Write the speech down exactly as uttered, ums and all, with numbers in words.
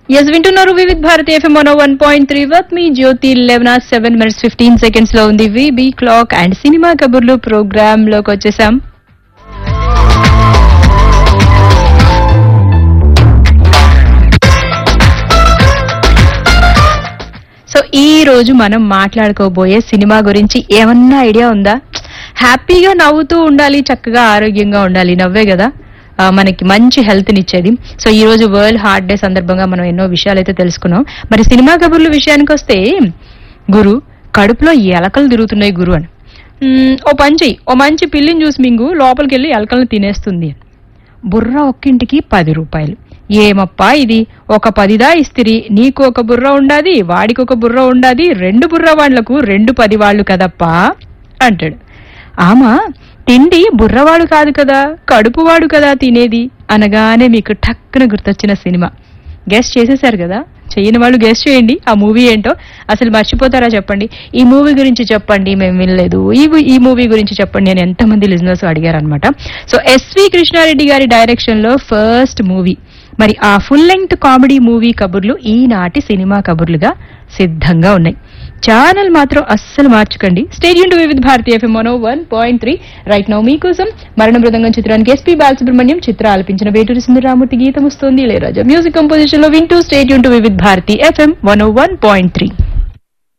Yes వింటున్నారు Vividh Bharati FM one one point three with me Jyothi eleven seven minutes fifteen seconds లో ఉంది VB clock and cinema కబుర్లు programme లోకి వచ్చేసాం. So ఈ రోజు మనం మాట్లాడుకోబోయే సినిమా గురించి ఏమన్నా ఐడియా ఉందా? హ్యాపీగా నవ్వుతూ ఉండాలి, చక్కగా ఆరోగ్యంగా ఉండాలి, నవ్వే కదా మనకి మంచి హెల్త్ నిచ్చేది. సో ఈ రోజు వరల్డ్ హార్ట్ డే సందర్భంగా మనం ఎన్నో విషయాలు అయితే తెలుసుకున్నాం. మరి సినిమా కబుర్ల విషయానికి వస్తే, గురు కడుపులో ఎలకలు తిరుగుతున్నాయి గురు అని, ఓ పంచి ఓ మంచి పిల్లిని చూసి మింగు లోపలికి వెళ్ళి ఎలకలను తినేస్తుంది. బుర్ర ఒక్కింటికి పది రూపాయలు. ఏమప్పా ఇది, ఒక పదిదా ఇస్తిరి, నీకు ఒక బుర్ర ఉండాది, వాడికి ఒక బుర్ర ఉండాది, రెండు బుర్ర వాళ్లకు రెండు పది వాళ్ళు కదప్పా అంటాడు. ఆమా తిండి బుర్రవాడు కాదు కదా, కడుపువాడు కదా తినేది అనగానే మీకు టక్కున గుర్తొచ్చిన సినిమా గెస్ట్ చేసేశారు కదా. చేయని వాళ్ళు గెస్ట్ చేయండి ఆ మూవీ ఏంటో. అసలు మర్చిపోతారా చెప్పండి. ఈ మూవీ గురించి చెప్పండి, మేము వినలేదు, ఈ ఈ మూవీ గురించి చెప్పండి అని ఎంతమంది లిజనర్స్ అడిగారనమాట. సో ఎస్వి కృష్ణారెడ్డి గారి డైరెక్షన్ లో ఫస్ట్ మూవీ. మరి ఆ ఫుల్ లెంగ్త్ కామెడీ మూవీ కబుర్లు ఈనాటి సినిమా కబుర్లుగా సిద్ధంగా ఉన్నాయి. ఛానల్ మాత్రం అస్సలు మార్చుకండి. Stadium to Vividh Bharati FM one one point three. Right now మీకోసం మరణ మృదంగం చిత్రానికి ఎస్పీ బాలసుబ్రహ్మణ్యం చిత్ర ఆలపించిన వేటూరి సుందరరామూర్తి గీతం వస్తోంది. ఇళయరాజా మ్యూజిక్ కంపోజిషన్ లో వింటూ stadium to Vividh Bharati FM one one point three.